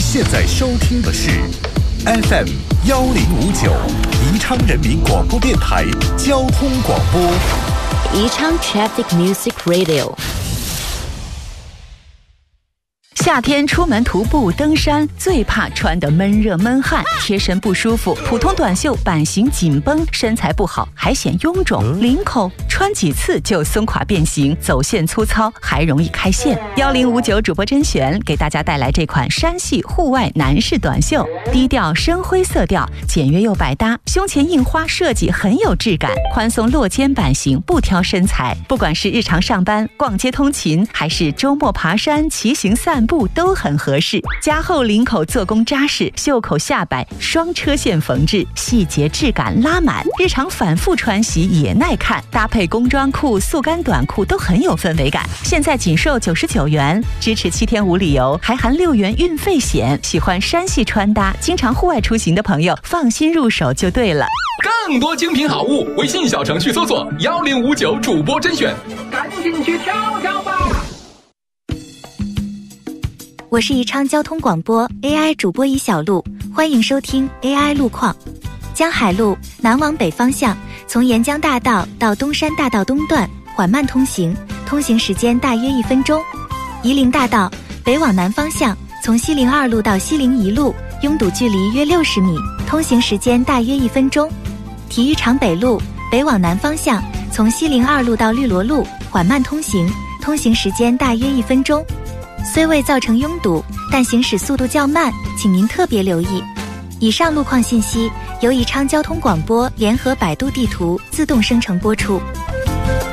现在收听的是 FM 1059宜昌人民广播电台交通广播。 宜昌 Traffic Music Radio。夏天出门徒步登山，最怕穿得闷热闷汗，贴身不舒服。普通短袖版型紧绷，身材不好还显臃肿。领口穿几次就松垮变形，走线粗糙，还容易开线。1059主播甄选给大家带来这款山系户外男士短袖，低调深灰色调，简约又百搭，胸前印花设计很有质感，宽松落肩版型不挑身材，不管是日常上班、逛街通勤，还是周末爬山、骑行散步都很合适。加厚领口做工扎实，袖口下摆双车线缝制，细节质感拉满，日常反复穿洗也耐看，搭配工装裤、速干短裤都很有氛围感。现在仅售99元，支持7天无理由，还含6元运费险。喜欢山系穿搭、经常户外出行的朋友，放心入手就对了。 更多精品好物，微信小程序搜索1059主播甄选， 赶紧去挑挑吧。 我是宜昌交通广播 AI 主播尹小璐，欢迎收听 AI 路况。江海路南往北方向，从沿江大道到东山大道东段缓慢通行，通行时间大约1分钟。夷陵大道北往南方向，从西陵2路到西陵1路，拥堵距离约60米，通行时间大约1分钟。体育场北路北往南方向，从西陵2路到绿萝路缓慢通行，通行时间大约1分钟。虽未造成拥堵，但行驶速度较慢，请您特别留意。以上路况信息由宜昌交通广播联合百度地图自动生成播出。